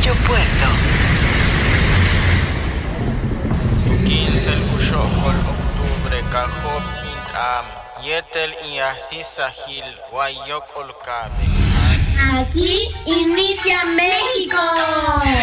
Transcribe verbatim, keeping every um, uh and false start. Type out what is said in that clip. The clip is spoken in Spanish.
Bello Puerto. quince el Ushokol, octubre, Cajop, Intam, Yetel y Asisahil, Guayok, Olcabe. Aquí inicia México.